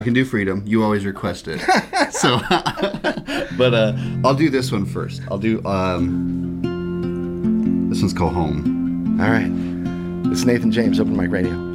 I can do Freedom. You always request it. So, but I'll do this one first. I'll do, this one's called Home. All right. It's Nathan James, Open Mic Radio.